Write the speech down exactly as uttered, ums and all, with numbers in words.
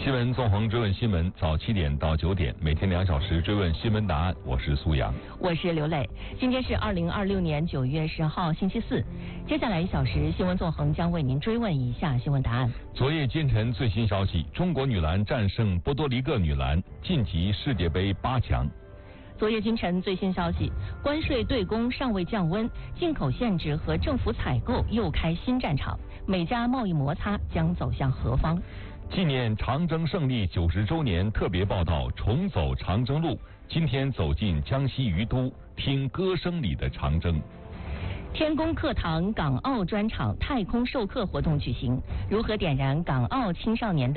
新闻纵横追问新闻，早七点到九点，每天两小时追问新闻答案。我是苏阳， 我是刘磊。今天是二零二六年九月十号，星期四。接下来一小时，新闻纵横将为您追问以下新闻答案。 昨夜今晨最新消息：中国女篮战胜波多黎各女篮，晋级世界杯八强。 昨夜今晨最新消息，关税对攻尚未降温，进口限制和政府采购又开新战场，美加贸易摩擦将走向何方？ 纪念长征胜利九十周年特别报道《重走长征路》，今天走进江西于都，听歌声里的长征。 天宫课堂港澳专场太空授课活动举行，如何点燃港澳青少年的